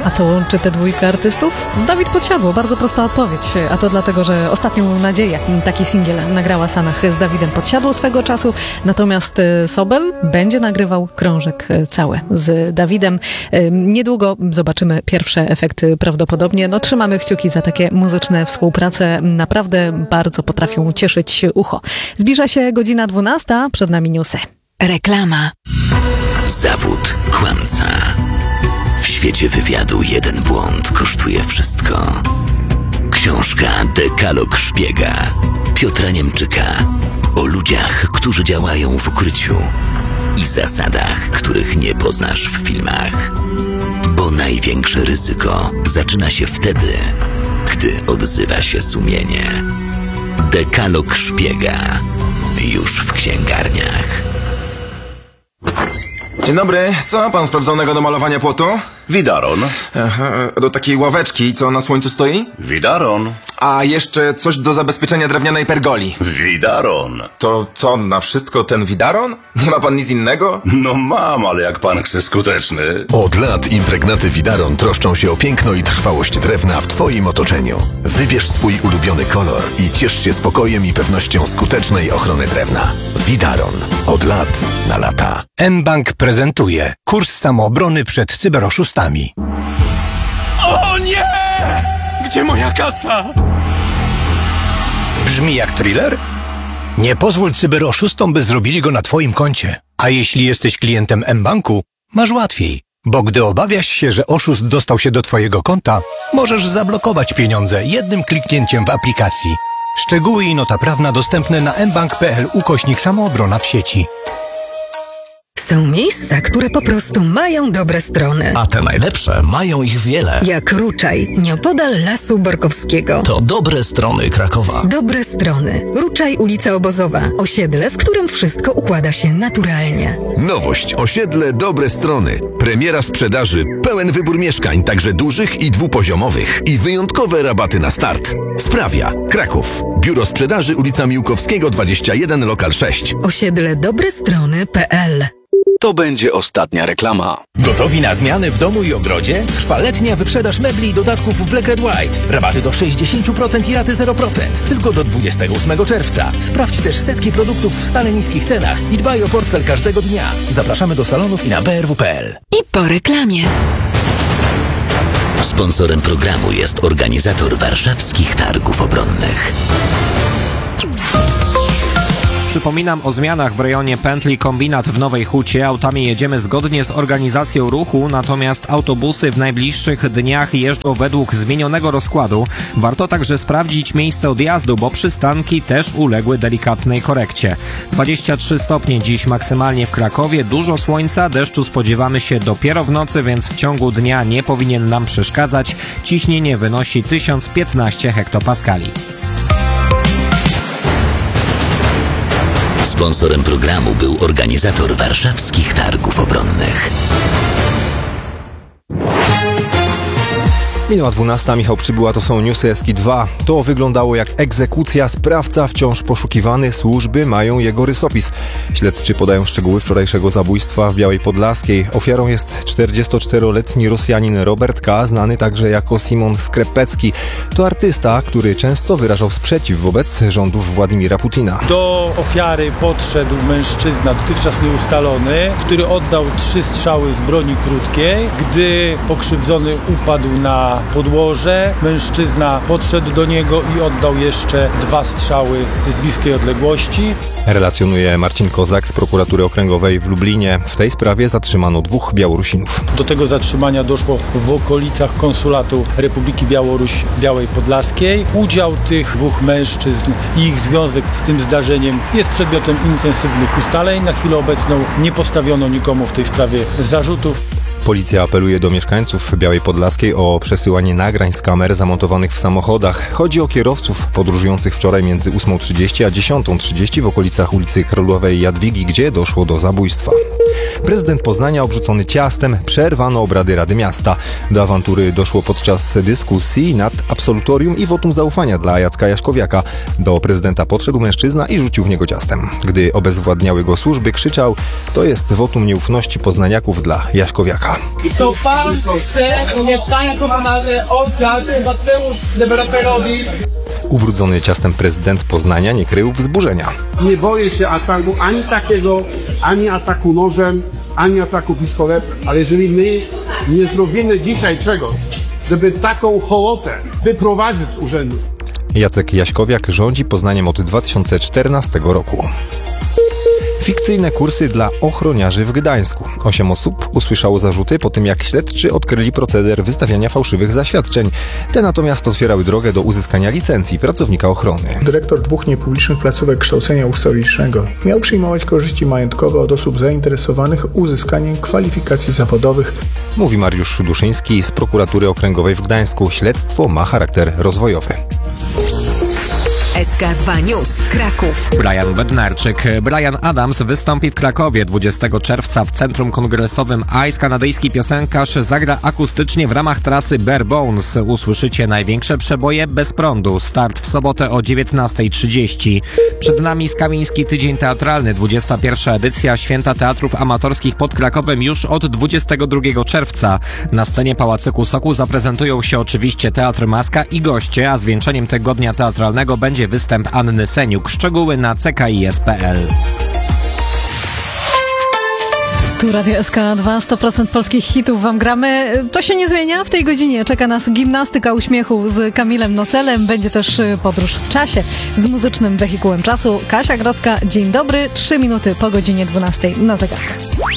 A co łączy tę dwójkę artystów? Dawid Podsiadło, bardzo prosta odpowiedź. A to dlatego, że Ostatnią nadzieję, taki singiel nagrała Sanach z Dawidem Podsiadło swego czasu. Natomiast Sobel będzie nagrywał krążek cały z Dawidem. Niedługo zobaczymy pierwsze efekty prawdopodobnie. No, trzymamy kciuki za takie muzyczne współprace. Naprawdę bardzo potrafią cieszyć ucho. Zbliża się godzina 12, przed nami newsy. Reklama. Zawód kłamca. W świecie wywiadu jeden błąd kosztuje wszystko. Książka Dekalog Szpiega Piotra Niemczyka o ludziach, którzy działają w ukryciu i zasadach, których nie poznasz w filmach. Bo największe ryzyko zaczyna się wtedy, gdy odzywa się sumienie. Dekalog Szpiega już w księgarniach. Dzień dobry, co ma pan sprawdzonego do malowania płotu? Widaron. Do takiej ławeczki, co na słońcu stoi? Widaron. A jeszcze coś do zabezpieczenia drewnianej pergoli. Widaron. To co, na wszystko ten widaron? Nie ma pan nic innego? No mam, ale jak pan chce skuteczny. Od lat impregnaty Widaron troszczą się o piękno i trwałość drewna w twoim otoczeniu. Wybierz swój ulubiony kolor i ciesz się spokojem i pewnością skutecznej ochrony drewna. Widaron. Od lat na lata. mBank prezentuje kurs samoobrony przed cyberoszustami. O nie! Gdzie moja kasa? Brzmi jak thriller? Nie pozwól cyberoszustom, by zrobili go na twoim koncie. A jeśli jesteś klientem mBanku, masz łatwiej. Bo gdy obawiasz się, że oszust dostał się do twojego konta, możesz zablokować pieniądze jednym kliknięciem w aplikacji. Szczegóły i nota prawna dostępne na mbank.pl/samoobrona w sieci. Są miejsca, które po prostu mają dobre strony. A te najlepsze mają ich wiele. Jak Ruczaj, nieopodal Lasu Borkowskiego. To dobre strony Krakowa. Dobre strony. Ruczaj, ulica Obozowa. Osiedle, w którym wszystko układa się naturalnie. Nowość. Osiedle Dobre Strony. Premiera sprzedaży. Pełen wybór mieszkań, także dużych i dwupoziomowych. I wyjątkowe rabaty na start. Sprawia. Kraków. Biuro sprzedaży, ulica Miłkowskiego 21, lokal 6. Osiedle dobrestrony.pl. To będzie ostatnia reklama. Gotowi na zmiany w domu i ogrodzie? Trwa letnia wyprzedaż mebli i dodatków w Black Red White. Rabaty do 60% i raty 0%. Tylko do 28 czerwca. Sprawdź też setki produktów w stale niskich cenach i dbaj o portfel każdego dnia. Zapraszamy do salonów i na brw.pl. I po reklamie. Sponsorem programu jest organizator warszawskich targów obronnych. Przypominam o zmianach w rejonie pętli Kombinat w Nowej Hucie. Autami jedziemy zgodnie z organizacją ruchu, natomiast autobusy w najbliższych dniach jeżdżą według zmienionego rozkładu. Warto także sprawdzić miejsce odjazdu, bo przystanki też uległy delikatnej korekcie. 23 stopnie dziś maksymalnie w Krakowie, dużo słońca, deszczu spodziewamy się dopiero w nocy, więc w ciągu dnia nie powinien nam przeszkadzać. Ciśnienie wynosi 1015 hektopaskali. Sponsorem programu był organizator warszawskich targów obronnych. Minęła 12, Michał Przybyła, to są newsy SK2. To wyglądało jak egzekucja, sprawca wciąż poszukiwany, służby mają jego rysopis. Śledczy podają szczegóły wczorajszego zabójstwa w Białej Podlaskiej. Ofiarą jest 44-letni Rosjanin Robert K., znany także jako Simon Skrepecki. To artysta, który często wyrażał sprzeciw wobec rządów Władimira Putina. Do ofiary podszedł mężczyzna, dotychczas nieustalony, który oddał 3 strzały z broni krótkiej. Gdy pokrzywdzony upadł na podłoże, mężczyzna podszedł do niego i oddał jeszcze 2 strzały z bliskiej odległości. Relacjonuje Marcin Kozak z prokuratury okręgowej w Lublinie. W tej sprawie zatrzymano 2 Białorusinów. Do tego zatrzymania doszło w okolicach konsulatu Republiki Białoruś w Białej Podlaskiej. Udział tych 2 mężczyzn i ich związek z tym zdarzeniem jest przedmiotem intensywnych ustaleń. Na chwilę obecną nie postawiono nikomu w tej sprawie zarzutów. Policja apeluje do mieszkańców Białej Podlaskiej o przesyłanie nagrań z kamer zamontowanych w samochodach. Chodzi o kierowców podróżujących wczoraj między 8:30 a 10:30 w okolicach ulicy Królowej Jadwigi, gdzie doszło do zabójstwa. Prezydent Poznania obrzucony ciastem, przerwano obrady Rady Miasta. Do awantury doszło podczas dyskusji nad absolutorium i wotum zaufania dla Jacka Jaśkowiaka. Do prezydenta podszedł mężczyzna i rzucił w niego ciastem. Gdy obezwładniały go służby, krzyczał: to jest wotum nieufności poznaniaków dla Jaśkowiaka. mieszkania. To pan chce mieszkania komunalne oddać prywatnemu deweloperowi. Ubrudzony ciastem prezydent Poznania nie krył wzburzenia. Nie boję się ataku ani takiego, ani ataku nożem, ani ataku pistoletem. Ale jeżeli my nie zrobimy dzisiaj czegoś, żeby taką hołotę wyprowadzić z urzędu. Jacek Jaśkowiak rządzi Poznaniem od 2014 roku. Fikcyjne kursy dla ochroniarzy w Gdańsku. 8 osób usłyszało zarzuty po tym, jak śledczy odkryli proceder wystawiania fałszywych zaświadczeń. Te natomiast otwierały drogę do uzyskania licencji pracownika ochrony. Dyrektor 2 niepublicznych placówek kształcenia ustawicznego miał przyjmować korzyści majątkowe od osób zainteresowanych uzyskaniem kwalifikacji zawodowych. Mówi Mariusz Duszyński z Prokuratury Okręgowej w Gdańsku. Śledztwo ma charakter rozwojowy. SK2 News Kraków. Brian Bednarczyk. Bryan Adams wystąpi w Krakowie 20 czerwca w Centrum Kongresowym ICE. Kanadyjski piosenkarz zagra akustycznie w ramach trasy Bare Bones. Usłyszycie największe przeboje bez prądu. Start w sobotę o 19:30. Przed nami Skamiński Tydzień Teatralny. 21. edycja Święta Teatrów Amatorskich pod Krakowem już od 22 czerwca. Na scenie Pałacyku Sokół zaprezentują się oczywiście Teatr Maska i goście, a zwieńczeniem tygodnia teatralnego będzie występ Anny Seniuk. Szczegóły na ckis.pl. Tu Radio SK2, 100% polskich hitów wam gramy. To się nie zmienia. W tej godzinie czeka nas gimnastyka uśmiechu z Kamilem Noselem. Będzie też podróż w czasie z muzycznym wehikułem czasu. Kasia Grodzka, dzień dobry. 3 minuty po godzinie 12 na zegarach.